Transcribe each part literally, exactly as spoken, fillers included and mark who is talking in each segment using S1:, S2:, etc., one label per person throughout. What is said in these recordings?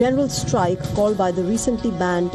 S1: general strike called by the recently banned.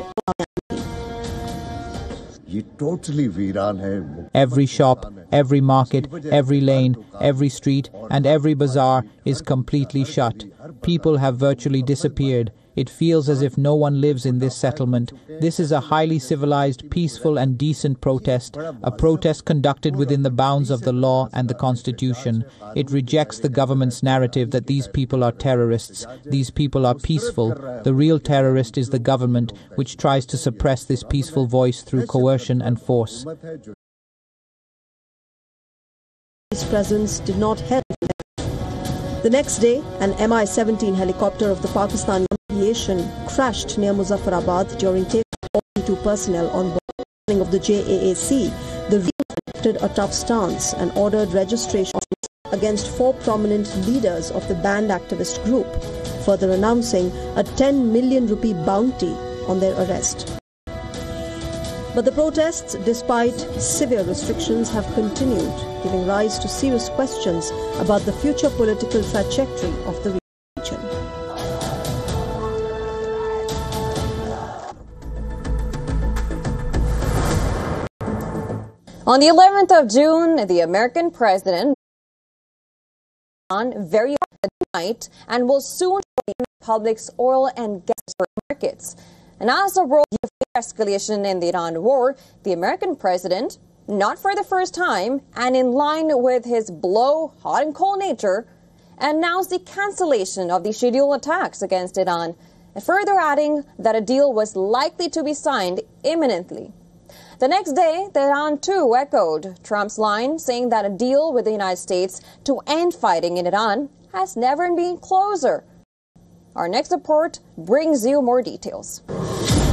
S2: Every shop, every market, every lane, every street, and every bazaar is completely shut. People have virtually disappeared. It feels as if no one lives in this settlement. This is a highly civilized, peaceful and decent protest, a protest conducted within the bounds of the law and the Constitution. It rejects the government's narrative that these people are terrorists. These people are peaceful. The real terrorist is the government, which tries to suppress this peaceful voice through coercion and force.
S1: His presence did not help. The next day, an M I seventeen helicopter of the Pakistani aviation crashed near Muzaffarabad during takeoff of forty-two personnel on board of the J A A C. The regime adopted a tough stance and ordered registration against four prominent leaders of the banned activist group, further announcing a ten million rupee bounty on their arrest. But the protests, despite severe restrictions, have continued, giving rise to serious questions about the future political trajectory of the region.
S3: On the eleventh of June, the American president on very night and will soon be in the public's oil and gas markets. And as a result of the escalation in the Iran war, the American president, not for the first time and in line with his blow hot and cold nature, announced the cancellation of the scheduled attacks against Iran, and further adding that a deal was likely to be signed imminently. The next day, Tehran too echoed Trump's line, saying that a deal with the United States to end fighting in Iran has never been closer. Our next report brings you more details.